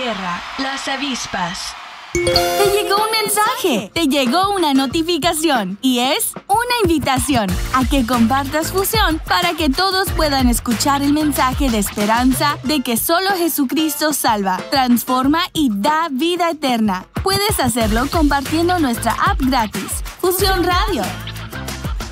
tierra, las avispas. Te llegó un mensaje, te llegó una notificación y es una invitación a que compartas Fusión para que todos puedan escuchar el mensaje de esperanza de que solo Jesucristo salva, transforma y da vida eterna. Puedes hacerlo compartiendo nuestra app gratis, Fusión Radio.